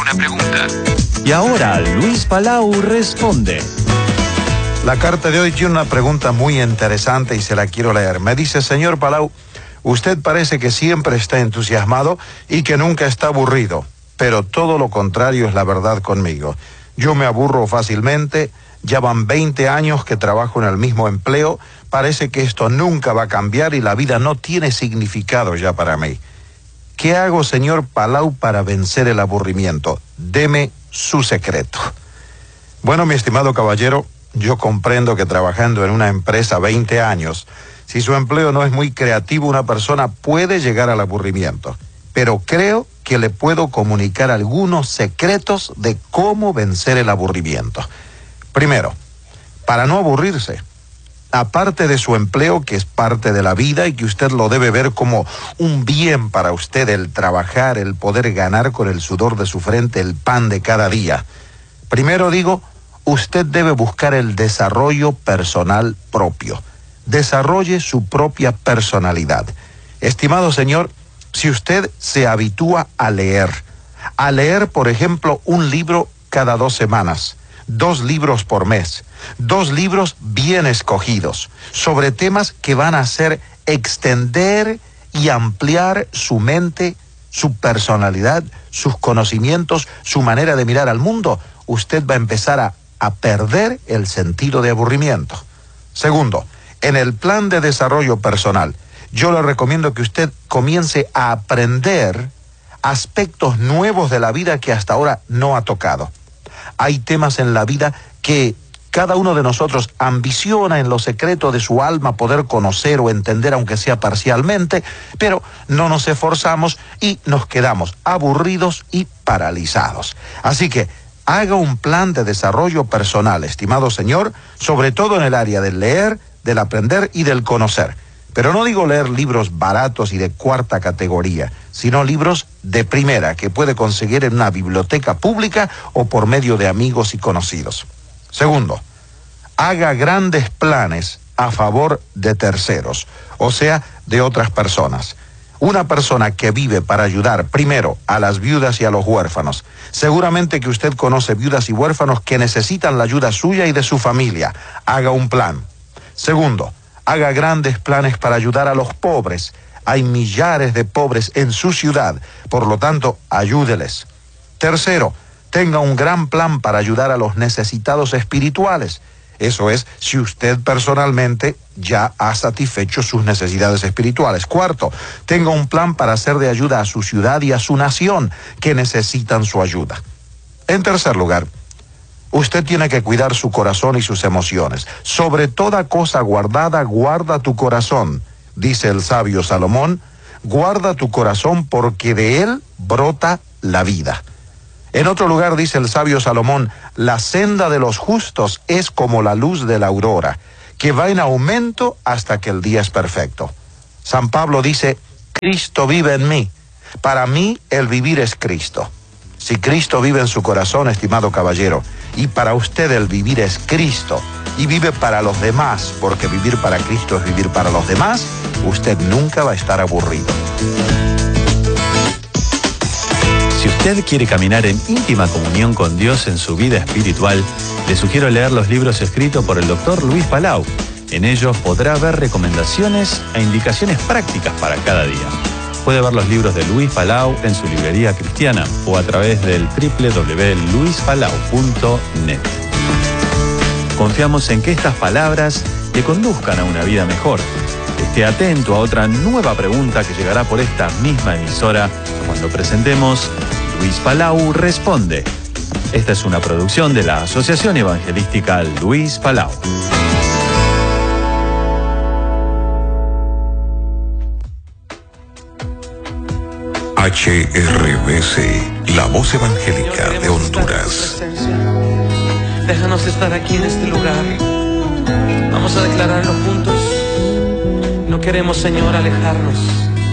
una pregunta. Y ahora Luis Palau responde. La carta de hoy tiene una pregunta muy interesante y se la quiero leer. Me dice: señor Palau, usted parece que siempre está entusiasmado y que nunca está aburrido, pero todo lo contrario es la verdad conmigo. Yo me aburro fácilmente, ya van 20 años que trabajo en el mismo empleo, parece que esto nunca va a cambiar y la vida no tiene significado ya para mí. ¿Qué hago, señor Palau, para vencer el aburrimiento? Deme su secreto. Bueno, mi estimado caballero, yo comprendo que trabajando en una empresa 20 años, si su empleo no es muy creativo, una persona puede llegar al aburrimiento. Pero creo que le puedo comunicar algunos secretos de cómo vencer el aburrimiento. Primero, para no aburrirse, aparte de su empleo, que es parte de la vida y que usted lo debe ver como un bien para usted, el trabajar, el poder ganar con el sudor de su frente el pan de cada día. Primero digo, usted debe buscar el desarrollo personal propio. Desarrolle su propia personalidad. Estimado señor, si usted se habitúa a leer, por ejemplo, un libro cada 2 semanas, 2 libros por mes, 2 libros bien escogidos, sobre temas que van a hacer extender y ampliar su mente, su personalidad, sus conocimientos, su manera de mirar al mundo, usted va a empezar a perder el sentido de aburrimiento. Segundo, en el plan de desarrollo personal, yo le recomiendo que usted comience a aprender aspectos nuevos de la vida que hasta ahora no ha tocado. Hay temas en la vida que cada uno de nosotros ambiciona en lo secreto de su alma poder conocer o entender, aunque sea parcialmente, pero no nos esforzamos y nos quedamos aburridos y paralizados. Así que haga un plan de desarrollo personal, estimado señor, sobre todo en el área del leer, del aprender y del conocer. Pero no digo leer libros baratos y de 4ª categoría, sino libros de primera que puede conseguir en una biblioteca pública o por medio de amigos y conocidos. Segundo, haga grandes planes a favor de terceros, o sea, de otras personas. Una persona que vive para ayudar primero a las viudas y a los huérfanos. Seguramente que usted conoce viudas y huérfanos que necesitan la ayuda suya y de su familia. Haga un plan. Segundo, haga grandes planes para ayudar a los pobres. Hay millares de pobres en su ciudad, por lo tanto, ayúdeles. Tercero, tenga un gran plan para ayudar a los necesitados espirituales. Eso es, si usted personalmente ya ha satisfecho sus necesidades espirituales. Cuarto, tenga un plan para hacer de ayuda a su ciudad y a su nación que necesitan su ayuda. En tercer lugar, usted tiene que cuidar su corazón y sus emociones. Sobre toda cosa guardada, guarda tu corazón. Dice el sabio Salomón, guarda tu corazón porque de él brota la vida. En otro lugar dice el sabio Salomón, la senda de los justos es como la luz de la aurora, que va en aumento hasta que el día es perfecto. San Pablo dice, Cristo vive en mí. Para mí el vivir es Cristo. Si Cristo vive en su corazón, estimado caballero, y para usted el vivir es Cristo, y vive para los demás, porque vivir para Cristo es vivir para los demás, usted nunca va a estar aburrido. Si usted quiere caminar en íntima comunión con Dios en su vida espiritual, le sugiero leer los libros escritos por el Dr. Luis Palau. En ellos podrá ver recomendaciones e indicaciones prácticas para cada día. Puede ver los libros de Luis Palau en su librería cristiana o a través del www.luispalau.net. Confiamos en que estas palabras te conduzcan a una vida mejor. Esté atento a otra nueva pregunta que llegará por esta misma emisora cuando presentemos Luis Palau Responde. Esta es una producción de la Asociación Evangelística Luis Palau. HRBC, la voz evangélica de Honduras. Déjanos estar aquí en este lugar. Vamos a declararlo juntos. No queremos, Señor, alejarnos.